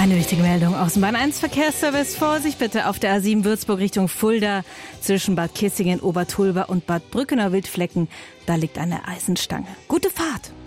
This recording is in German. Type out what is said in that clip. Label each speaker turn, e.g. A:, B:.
A: Eine wichtige Meldung aus dem Bahn 1 Verkehrsservice. Vorsicht bitte auf der A7 Würzburg Richtung Fulda zwischen Bad Kissingen, Obertulba und Bad Brückener Wildflecken. Da liegt eine Eisenstange. Gute Fahrt!